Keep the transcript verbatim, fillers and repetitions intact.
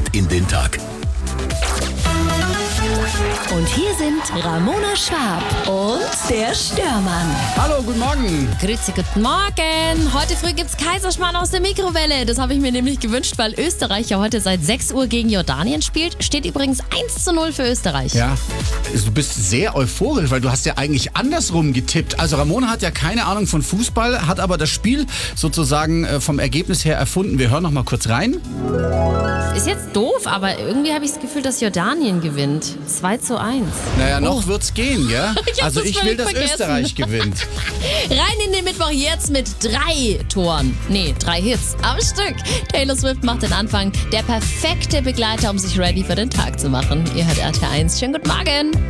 Start in den Tag. Und hier sind Ramona Schwab und der Störmann. Hallo, guten Morgen. Grüezi, guten Morgen. Heute früh gibt's Kaiserschmarrn aus der Mikrowelle. Das habe ich mir nämlich gewünscht, weil Österreich ja heute seit sechs Uhr gegen Jordanien spielt. Steht übrigens eins zu null für Österreich. Ja, du bist sehr euphorisch, weil du hast ja eigentlich andersrum getippt. Also Ramona hat ja keine Ahnung von Fußball, hat aber das Spiel sozusagen vom Ergebnis her erfunden. Wir hören noch mal kurz rein. Ist jetzt doof, aber irgendwie habe ich das Gefühl, dass Jordanien gewinnt. zwei zu eins. Naja, noch oh. wird's gehen, gell? Ich also das ich will, dass vergessen. Österreich gewinnt. Rein in den Mittwoch jetzt mit drei Toren. Nee, drei Hits am Stück. Taylor Swift macht den Anfang. Der perfekte Begleiter, um sich ready für den Tag zu machen. Ihr hört R T L eins. Schönen guten Morgen.